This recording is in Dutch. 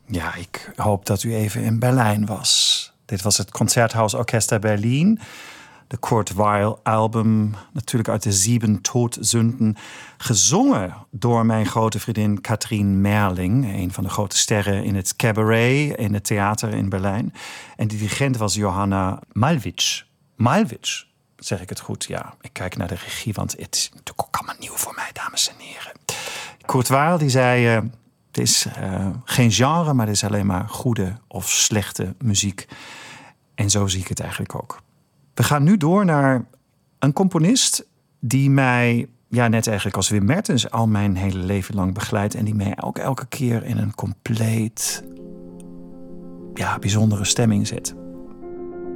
Ja, ik hoop dat u even in Berlijn was. Dit was het Concerthaus Orchester Berlin. De Kurt Weill album, natuurlijk uit de 7 Todsünden. Gezongen door mijn grote vriendin Katrien Merling. Een van de grote sterren in het cabaret, in het theater in Berlijn. En de dirigent was Johanna Malwitsch. Malwitsch, zeg ik het goed? Ja, ik kijk naar de regie, want het is natuurlijk ook allemaal nieuw voor mij, dames en heren. Kurt Weill die zei, het is geen genre, maar het is alleen maar goede of slechte muziek. En zo zie ik het eigenlijk ook. We gaan nu door naar een componist die mij, ja, net eigenlijk als Wim Mertens, al mijn hele leven lang begeleidt. En die mij ook elke keer in een compleet, ja, bijzondere stemming zet.